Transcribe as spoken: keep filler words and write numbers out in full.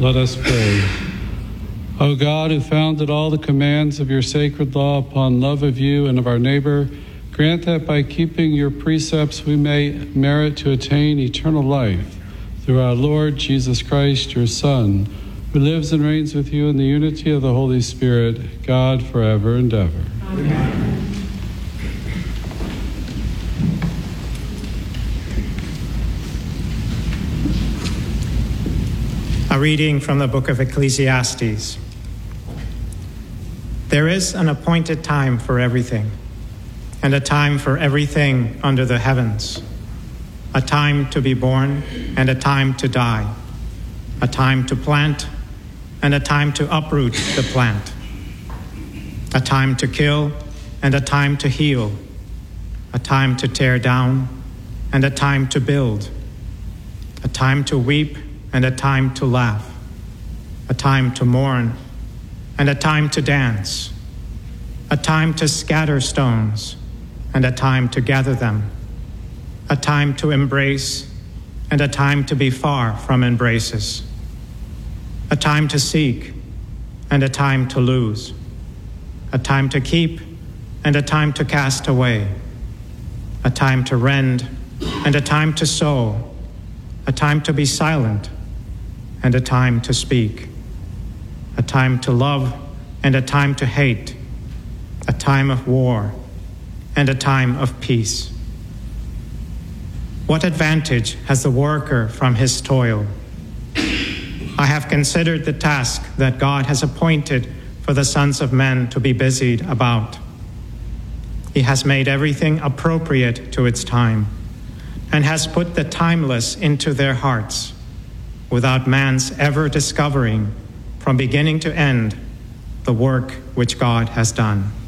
Let us pray. O God, who founded all the commands of your sacred law upon love of you and of our neighbor, grant that by keeping your precepts we may merit to attain eternal life through our Lord Jesus Christ, your Son, who lives and reigns with you in the unity of the Holy Spirit, God, forever and ever. Amen. A reading from the book of Ecclesiastes. There is an appointed time for everything, and a time for everything under the heavens, a time to be born and a time to die, a time to plant and a time to uproot the plant, a time to kill and a time to heal, a time to tear down and a time to build, a time to weep and a time to laugh, a time to mourn and a time to dance, a time to scatter stones and a time to gather them, a time to embrace and a time to be far from embraces, a time to seek and a time to lose, a time to keep and a time to cast away, a time to rend and a time to sow, a time to be silent and a time to speak, a time to love and a time to hate, a time of war and a time of peace. What advantage has the worker from his toil? I have considered the task that God has appointed for the sons of men to be busied about. He has made everything appropriate to its time and has put the timeless into their hearts, without man's ever discovering, from beginning to end, the work which God has done.